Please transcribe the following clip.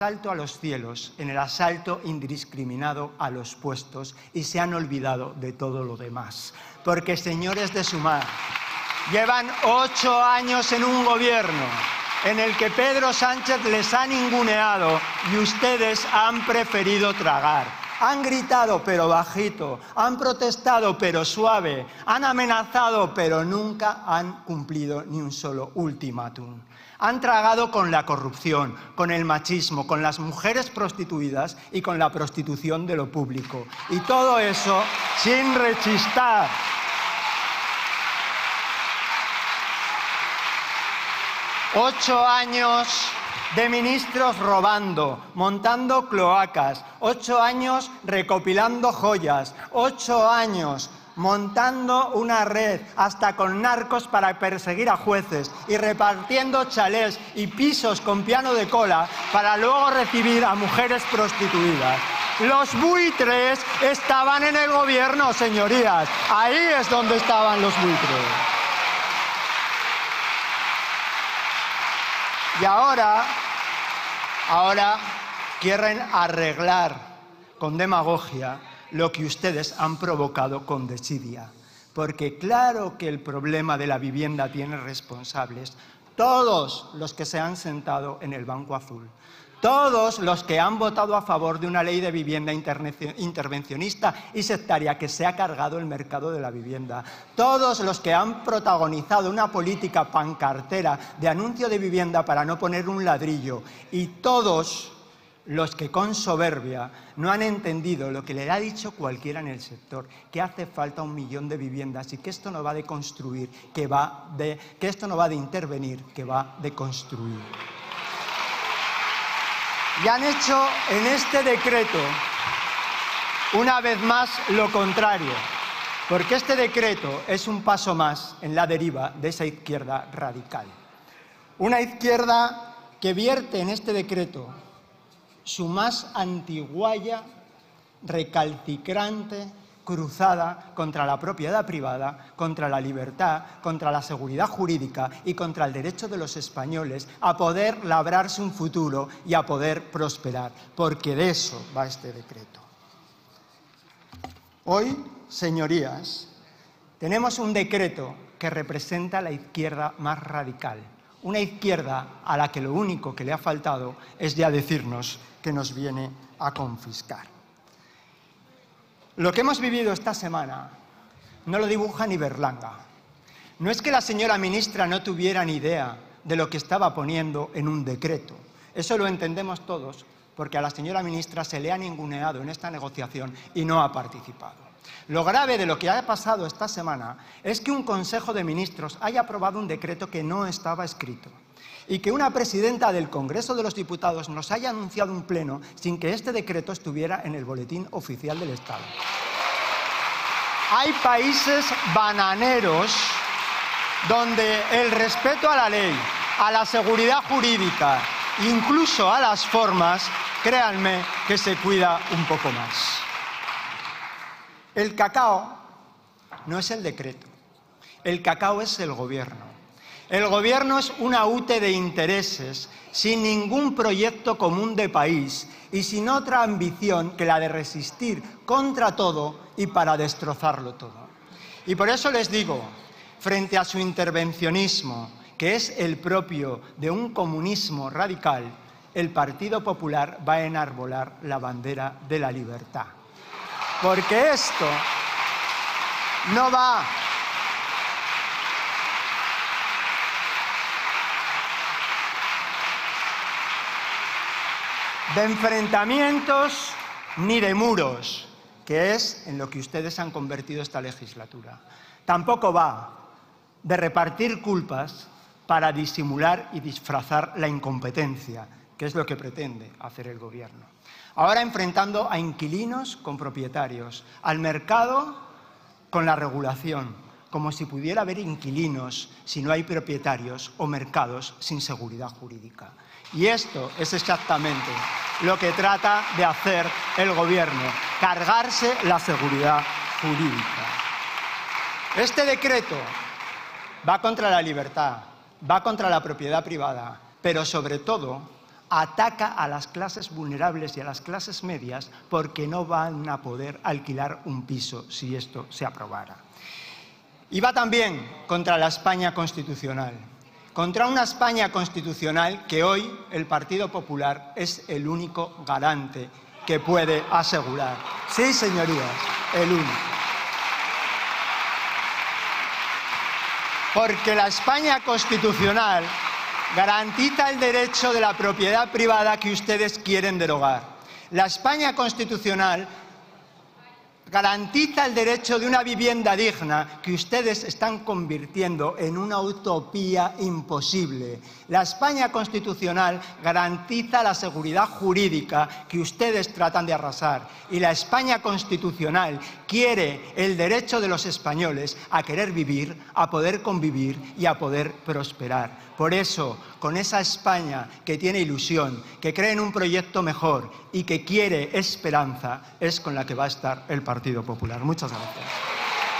asalto a los cielos, en el asalto indiscriminado a los puestos, y se han olvidado de todo lo demás. Porque, señores de Sumar, llevan 8 años en un gobierno en el que Pedro Sánchez les ha ninguneado y ustedes han preferido tragar. Han gritado pero bajito, han protestado pero suave, han amenazado pero nunca han cumplido ni un solo ultimátum. Han tragado con la corrupción, con el machismo, con las mujeres prostituidas y con la prostitución de lo público. Y todo eso sin rechistar. Ocho años de ministros robando, montando cloacas, 8 años recopilando joyas, 8 años montando una red hasta con narcos para perseguir a jueces y repartiendo chalés y pisos con piano de cola para luego recibir a mujeres prostituidas. Los buitres estaban en el gobierno, señorías. Ahí es donde estaban los buitres. Y ahora quieren arreglar con demagogia lo que ustedes han provocado con desidia. Porque claro que el problema de la vivienda tiene responsables todos los que se han sentado en el banco azul. Todos los que han votado a favor de una ley de vivienda intervencionista y sectaria que se ha cargado el mercado de la vivienda. Todos los que han protagonizado una política pancartera de anuncio de vivienda para no poner un ladrillo. Y todos los que con soberbia no han entendido lo que le ha dicho cualquiera en el sector, que hace falta 1 millón de viviendas y que esto no va de construir, que esto no va de intervenir, que va de construir. Y han hecho en este decreto, una vez más, lo contrario, porque este decreto es un paso más en la deriva de esa izquierda radical. Una izquierda que vierte en este decreto su más antiguaya, recalcitrante cruzada contra la propiedad privada, contra la libertad, contra la seguridad jurídica y contra el derecho de los españoles a poder labrarse un futuro y a poder prosperar, porque de eso va este decreto. Hoy, señorías, tenemos un decreto que representa la izquierda más radical, una izquierda a la que lo único que le ha faltado es ya decirnos que nos viene a confiscar. Lo que hemos vivido esta semana no lo dibuja ni Berlanga. No es que la señora ministra no tuviera ni idea de lo que estaba poniendo en un decreto. Eso lo entendemos todos, porque a la señora ministra se le ha ninguneado en esta negociación y no ha participado. Lo grave de lo que ha pasado esta semana es que un Consejo de Ministros haya aprobado un decreto que no estaba escrito y que una presidenta del Congreso de los Diputados nos haya anunciado un pleno sin que este decreto estuviera en el Boletín Oficial del Estado. Hay países bananeros donde el respeto a la ley, a la seguridad jurídica, incluso a las formas, créanme que se cuida un poco más. El cacao no es el decreto, el cacao es el gobierno. El gobierno es una ute de intereses sin ningún proyecto común de país y sin otra ambición que la de resistir contra todo y para destrozarlo todo. Y por eso les digo, frente a su intervencionismo, que es el propio de un comunismo radical, el Partido Popular va a enarbolar la bandera de la libertad. Porque esto no va de enfrentamientos ni de muros, que es en lo que ustedes han convertido esta legislatura. Tampoco va de repartir culpas para disimular y disfrazar la incompetencia, que es lo que pretende hacer el gobierno. Ahora enfrentando a inquilinos con propietarios, al mercado con la regulación, como si pudiera haber inquilinos si no hay propietarios o mercados sin seguridad jurídica. Y esto es exactamente lo que trata de hacer el gobierno, cargarse la seguridad jurídica. Este decreto va contra la libertad, va contra la propiedad privada, pero sobre todo ataca a las clases vulnerables y a las clases medias porque no van a poder alquilar un piso si esto se aprobara. Y va también contra la España constitucional, contra una España constitucional que hoy el Partido Popular es el único garante que puede asegurar. Sí, señorías, el único. Porque la España constitucional garantiza el derecho de la propiedad privada que ustedes quieren derogar. La España constitucional garantiza el derecho de una vivienda digna que ustedes están convirtiendo en una utopía imposible. La España constitucional garantiza la seguridad jurídica que ustedes tratan de arrasar. Y la España constitucional quiere el derecho de los españoles a querer vivir, a poder convivir y a poder prosperar. Por eso, con esa España que tiene ilusión, que cree en un proyecto mejor y que quiere esperanza, es con la que va a estar el Partido Popular. Muchas gracias.